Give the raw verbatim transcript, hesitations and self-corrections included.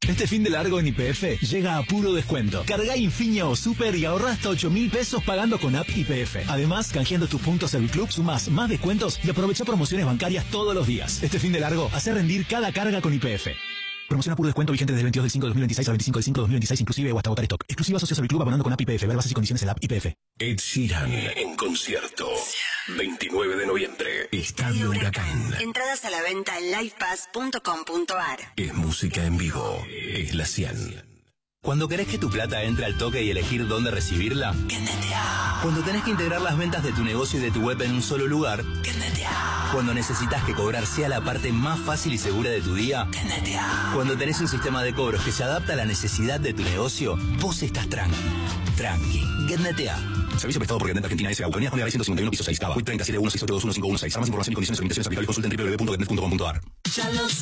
Este fin de largo en Y P F llega a puro descuento. Carga Infinia o Super y ahorra hasta ocho mil pesos pagando con app Y P F. Además, canjeando tus puntos Serviclub, sumás más descuentos y aprovecha promociones bancarias todos los días. Este fin de largo, hace rendir cada carga con Y P F. Promoción a puro descuento vigente desde el veintidós del cinco de dos mil veintiséis al veinticinco del cinco de dos mil veintiséis inclusive o hasta agotar stock. Exclusiva socios Serviclub abonando con app Y P F. Ver bases y condiciones en la app Y P F. Ed Sheeran en concierto. veintinueve de noviembre. Estadio Huracán. Entradas a la venta en livepass punto com punto ar. Es música en vivo. Es la Cian. Cuando querés que tu plata entre al toque y elegir dónde recibirla, Kendetea. Cuando tenés que integrar las ventas de tu negocio y de tu web en un solo lugar, Kendetea. Cuando necesitas que cobrar sea la parte más fácil y segura de tu día, Kendetea. Cuando tenés un sistema de cobros que se adapta a la necesidad de tu negocio, vos estás tranqui. Tranqui. Kendetea. Servicio prestado por Getnet Argentina S A. Avenida Juan ciento cincuenta y uno, piso seis, Cava. treinta y siete uno seis ocho dos uno cinco uno seis. Para más información y condiciones de limitaciones aplicables consulta en w w w punto getnet punto com punto ar. Ya lo sé.